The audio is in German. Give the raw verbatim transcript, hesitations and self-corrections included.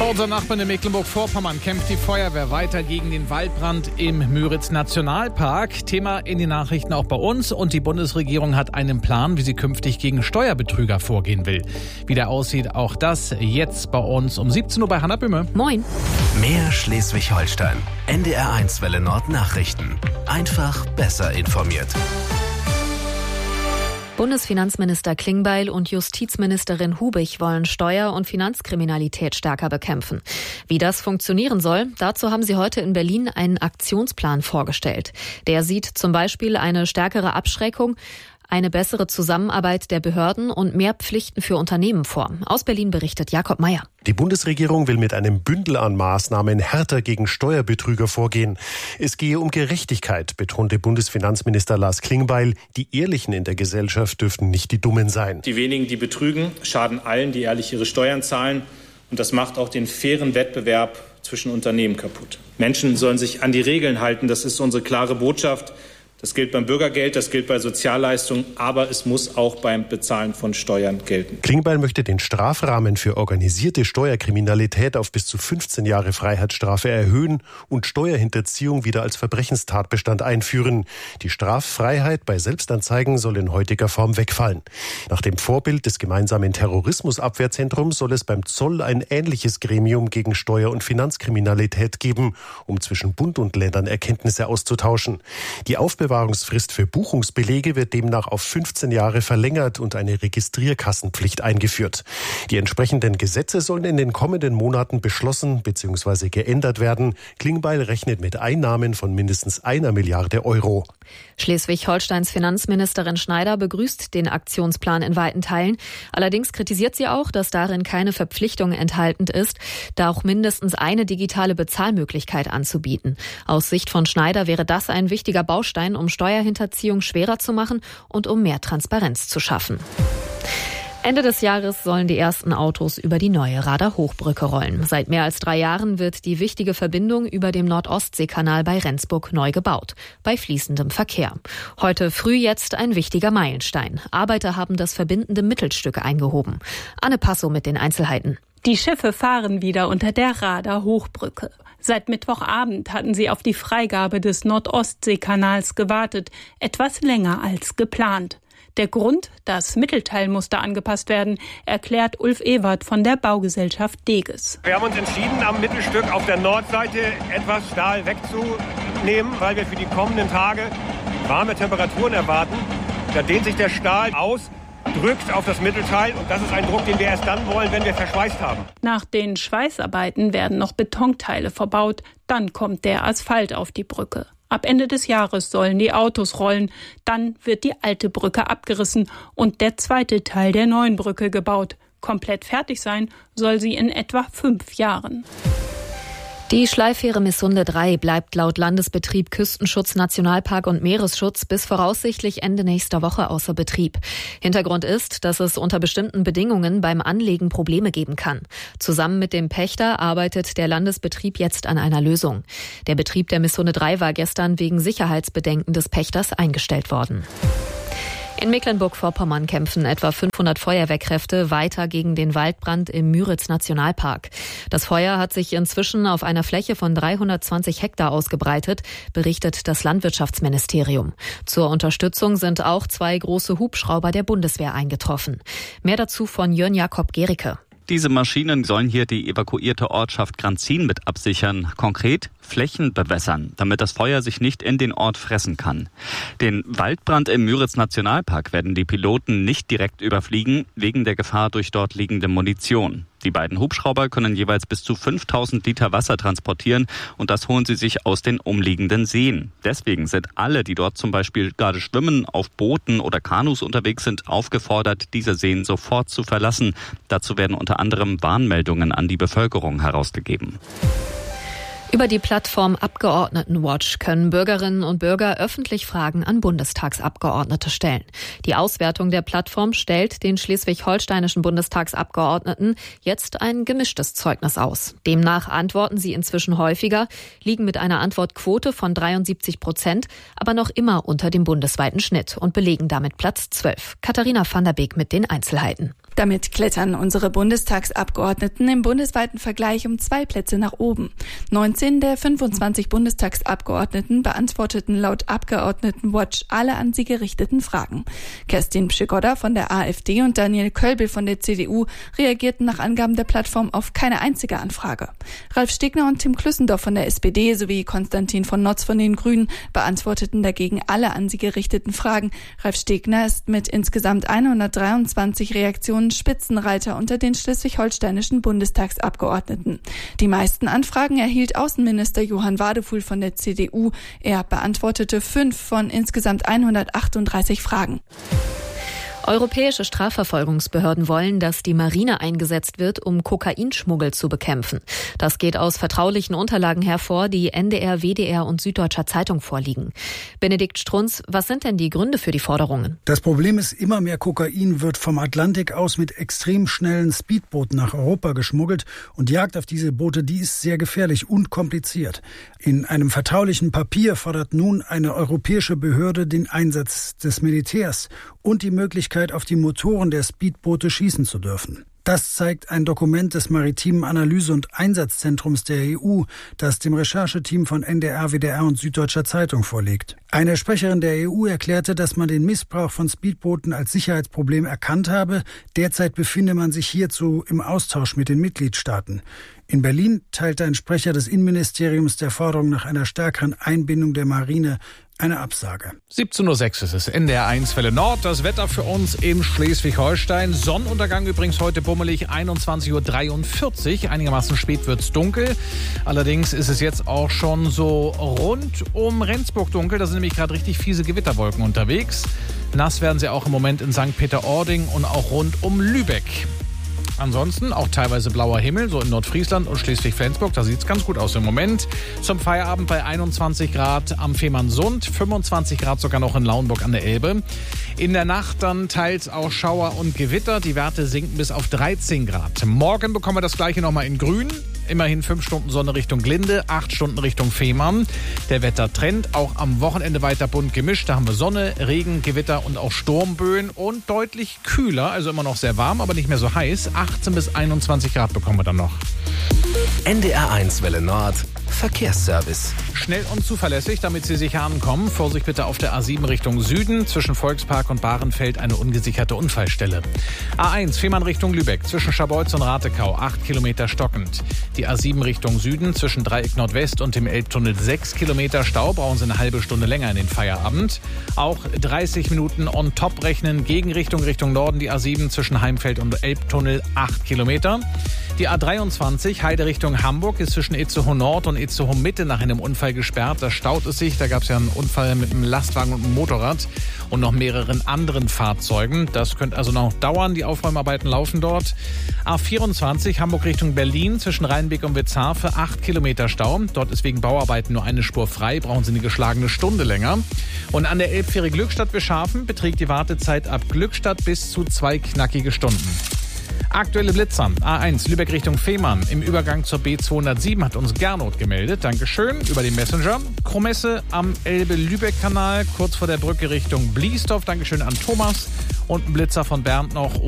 Bei unseren Nachbarn in Mecklenburg-Vorpommern kämpft die Feuerwehr weiter gegen den Waldbrand im Müritz-Nationalpark. Thema in den Nachrichten auch bei uns. Und die Bundesregierung hat einen Plan, wie sie künftig gegen Steuerbetrüger vorgehen will. Wie der aussieht, auch das jetzt bei uns um siebzehn Uhr bei Hannah Böhme. Moin. Mehr Schleswig-Holstein. N D R eins Welle Nord Nachrichten. Einfach besser informiert. Bundesfinanzminister Klingbeil und Justizministerin Hubig wollen Steuer- und Finanzkriminalität stärker bekämpfen. Wie das funktionieren soll, dazu haben sie heute in Berlin einen Aktionsplan vorgestellt. Der sieht zum Beispiel eine stärkere Abschreckung, eine bessere Zusammenarbeit der Behörden und mehr Pflichten für Unternehmen vor. Aus Berlin berichtet Jakob Meyer. Die Bundesregierung will mit einem Bündel an Maßnahmen härter gegen Steuerbetrüger vorgehen. Es gehe um Gerechtigkeit, betonte Bundesfinanzminister Lars Klingbeil. Die Ehrlichen in der Gesellschaft dürften nicht die Dummen sein. Die wenigen, die betrügen, schaden allen, die ehrlich ihre Steuern zahlen. Und das macht auch den fairen Wettbewerb zwischen Unternehmen kaputt. Menschen sollen sich an die Regeln halten. Das ist unsere klare Botschaft. Das gilt beim Bürgergeld, das gilt bei Sozialleistungen, aber es muss auch beim Bezahlen von Steuern gelten. Klingbeil möchte den Strafrahmen für organisierte Steuerkriminalität auf bis zu fünfzehn Jahre Freiheitsstrafe erhöhen und Steuerhinterziehung wieder als Verbrechenstatbestand einführen. Die Straffreiheit bei Selbstanzeigen soll in heutiger Form wegfallen. Nach dem Vorbild des gemeinsamen Terrorismusabwehrzentrums soll es beim Zoll ein ähnliches Gremium gegen Steuer- und Finanzkriminalität geben, um zwischen Bund und Ländern Erkenntnisse auszutauschen. Die Aufbewahrung Aufbewahrungsfrist für Buchungsbelege wird demnach auf fünfzehn Jahre verlängert und eine Registrierkassenpflicht eingeführt. Die entsprechenden Gesetze sollen in den kommenden Monaten beschlossen bzw. geändert werden. Klingbeil rechnet mit Einnahmen von mindestens einer Milliarde Euro. Schleswig-Holsteins Finanzministerin Schneider begrüßt den Aktionsplan in weiten Teilen. Allerdings kritisiert sie auch, dass darin keine Verpflichtung enthalten ist, da auch mindestens eine digitale Bezahlmöglichkeit anzubieten. Aus Sicht von Schneider wäre das ein wichtiger Baustein, um Steuerhinterziehung schwerer zu machen und um mehr Transparenz zu schaffen. Ende des Jahres sollen die ersten Autos über die neue Rader-Hochbrücke rollen. Seit mehr als drei Jahren wird die wichtige Verbindung über dem Nord-Ostsee-Kanal bei Rendsburg neu gebaut, bei fließendem Verkehr. Heute früh jetzt ein wichtiger Meilenstein. Arbeiter haben das verbindende Mittelstück eingehoben. Anne Passo mit den Einzelheiten. Die Schiffe fahren wieder unter der Rader-Hochbrücke. Seit Mittwochabend hatten sie auf die Freigabe des Nord-Ostsee-Kanals gewartet, etwas länger als geplant. Der Grund, das Mittelteil musste angepasst werden, erklärt Ulf Ewert von der Baugesellschaft Deges. Wir haben uns entschieden, am Mittelstück auf der Nordseite etwas Stahl wegzunehmen, weil wir für die kommenden Tage warme Temperaturen erwarten. Da dehnt sich der Stahl aus, drückt auf das Mittelteil und das ist ein Druck, den wir erst dann wollen, wenn wir verschweißt haben. Nach den Schweißarbeiten werden noch Betonteile verbaut, dann kommt der Asphalt auf die Brücke. Ab Ende des Jahres sollen die Autos rollen, dann wird die alte Brücke abgerissen und der zweite Teil der neuen Brücke gebaut. Komplett fertig sein soll sie in etwa fünf Jahren. Die Schleifähre Missunde drei bleibt laut Landesbetrieb Küstenschutz, Nationalpark und Meeresschutz bis voraussichtlich Ende nächster Woche außer Betrieb. Hintergrund ist, dass es unter bestimmten Bedingungen beim Anlegen Probleme geben kann. Zusammen mit dem Pächter arbeitet der Landesbetrieb jetzt an einer Lösung. Der Betrieb der Missunde drei war gestern wegen Sicherheitsbedenken des Pächters eingestellt worden. In Mecklenburg-Vorpommern kämpfen etwa fünfhundert Feuerwehrkräfte weiter gegen den Waldbrand im Müritz-Nationalpark. Das Feuer hat sich inzwischen auf einer Fläche von dreihundertzwanzig Hektar ausgebreitet, berichtet das Landwirtschaftsministerium. Zur Unterstützung sind auch zwei große Hubschrauber der Bundeswehr eingetroffen. Mehr dazu von Jörn Jakob Gericke. Diese Maschinen sollen hier die evakuierte Ortschaft Granzin mit absichern. Konkret Flächen bewässern, damit das Feuer sich nicht in den Ort fressen kann. Den Waldbrand im Müritz-Nationalpark werden die Piloten nicht direkt überfliegen, wegen der Gefahr durch dort liegende Munition. Die beiden Hubschrauber können jeweils bis zu fünftausend Liter Wasser transportieren und das holen sie sich aus den umliegenden Seen. Deswegen sind alle, die dort zum Beispiel gerade schwimmen, auf Booten oder Kanus unterwegs sind, aufgefordert, diese Seen sofort zu verlassen. Dazu werden unter anderem Warnmeldungen an die Bevölkerung herausgegeben. Über die Plattform Abgeordnetenwatch können Bürgerinnen und Bürger öffentlich Fragen an Bundestagsabgeordnete stellen. Die Auswertung der Plattform stellt den schleswig-holsteinischen Bundestagsabgeordneten jetzt ein gemischtes Zeugnis aus. Demnach antworten sie inzwischen häufiger, liegen mit einer Antwortquote von dreiundsiebzig Prozent, aber noch immer unter dem bundesweiten Schnitt und belegen damit Platz zwölf. Katharina van der Beek mit den Einzelheiten. Damit klettern unsere Bundestagsabgeordneten im bundesweiten Vergleich um zwei Plätze nach oben. neunzehn der fünfundzwanzig Bundestagsabgeordneten beantworteten laut Abgeordnetenwatch alle an sie gerichteten Fragen. Kerstin Pschigodda von der AfD und Daniel Kölbel von der C D U reagierten nach Angaben der Plattform auf keine einzige Anfrage. Ralf Stegner und Tim Klüssendorf von der S P D sowie Konstantin von Notz von den Grünen beantworteten dagegen alle an sie gerichteten Fragen. Ralf Stegner ist mit insgesamt hundertdreiundzwanzig Reaktionen Spitzenreiter unter den schleswig-holsteinischen Bundestagsabgeordneten. Die meisten Anfragen erhielt Außenminister Johann Wadefuhl von der C D U. Er beantwortete fünf von insgesamt hundertachtunddreißig Fragen. Europäische Strafverfolgungsbehörden wollen, dass die Marine eingesetzt wird, um Kokainschmuggel zu bekämpfen. Das geht aus vertraulichen Unterlagen hervor, die N D R, W D R und Süddeutscher Zeitung vorliegen. Benedikt Strunz, was sind denn die Gründe für die Forderungen? Das Problem ist, immer mehr Kokain wird vom Atlantik aus mit extrem schnellen Speedbooten nach Europa geschmuggelt und die Jagd auf diese Boote, die ist sehr gefährlich und kompliziert. In einem vertraulichen Papier fordert nun eine europäische Behörde den Einsatz des Militärs und die Möglichkeit, auf die Motoren der Speedboote schießen zu dürfen. Das zeigt ein Dokument des Maritimen Analyse- und Einsatzzentrums der E U, das dem Rechercheteam von N D R, W D R und Süddeutscher Zeitung vorliegt. Eine Sprecherin der E U erklärte, dass man den Missbrauch von Speedbooten als Sicherheitsproblem erkannt habe. Derzeit befinde man sich hierzu im Austausch mit den Mitgliedstaaten. In Berlin teilte ein Sprecher des Innenministeriums der Forderung nach einer stärkeren Einbindung der Marine eine Absage. siebzehn Uhr sechs ist es, N D R eins Welle Nord. Das Wetter für uns in Schleswig-Holstein. Sonnenuntergang übrigens heute bummelig, einundzwanzig Uhr dreiundvierzig. Einigermaßen spät wird's dunkel. Allerdings ist es jetzt auch schon so rund um Rendsburg dunkel. Da sind nämlich gerade richtig fiese Gewitterwolken unterwegs. Nass werden sie auch im Moment in Sankt Peter-Ording und auch rund um Lübeck. Ansonsten auch teilweise blauer Himmel, so in Nordfriesland und Schleswig-Flensburg. Da sieht es ganz gut aus im Moment. Zum Feierabend bei einundzwanzig Grad am Fehmarnsund, fünfundzwanzig Grad sogar noch in Lauenburg an der Elbe. In der Nacht dann teils auch Schauer und Gewitter. Die Werte sinken bis auf dreizehn Grad. Morgen bekommen wir das gleiche nochmal in grün. Immerhin fünf Stunden Sonne Richtung Glinde, acht Stunden Richtung Fehmarn. Der Wettertrend auch am Wochenende weiter bunt gemischt. Da haben wir Sonne, Regen, Gewitter und auch Sturmböen und deutlich kühler. Also immer noch sehr warm, aber nicht mehr so heiß. achtzehn bis einundzwanzig Grad bekommen wir dann noch. N D R eins Welle Nord. Verkehrsservice. Schnell und zuverlässig, damit Sie sicher ankommen. Vorsicht bitte auf der A sieben Richtung Süden. Zwischen Volkspark und Bahrenfeld eine ungesicherte Unfallstelle. A eins Fehmarn Richtung Lübeck. Zwischen Scharbeutz und Ratekau acht Kilometer stockend. Die A sieben Richtung Süden. Zwischen Dreieck Nordwest und dem Elbtunnel sechs Kilometer Stau. Brauchen Sie eine halbe Stunde länger in den Feierabend. Auch dreißig Minuten on top rechnen. Gegenrichtung Richtung Norden. Die A sieben zwischen Heimfeld und Elbtunnel acht Kilometer. Die A dreiundzwanzig Heide Richtung Hamburg ist zwischen Itzehoe Nord und Itzehoe Mitte nach einem Unfall gesperrt. Da staut es sich. Da gab es ja einen Unfall mit einem Lastwagen und einem Motorrad und noch mehreren anderen Fahrzeugen. Das könnte also noch dauern. Die Aufräumarbeiten laufen dort. A vierundzwanzig Hamburg Richtung Berlin zwischen Rheinbeck und Witzhafe acht Kilometer Stau. Dort ist wegen Bauarbeiten nur eine Spur frei. Brauchen Sie eine geschlagene Stunde länger. Und an der Elbfähre Glückstadt-Beschafen beträgt die Wartezeit ab Glückstadt bis zu zwei knackige Stunden. Aktuelle Blitzer. A eins Lübeck Richtung Fehmarn. Im Übergang zur B zweihundertsieben hat uns Gernot gemeldet. Dankeschön über den Messenger. Kromesse am Elbe-Lübeck-Kanal kurz vor der Brücke Richtung Bliesdorf. Dankeschön an Thomas. Und ein Blitzer von Bernd noch